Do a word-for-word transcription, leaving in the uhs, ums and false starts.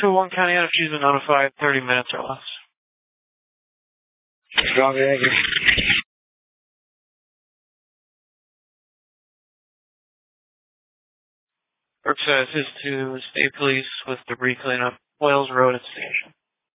to one County out if she's been notified, thirty minutes or less. Strong, thank you. Work says is to state police with debris cleanup, Wales Road at station.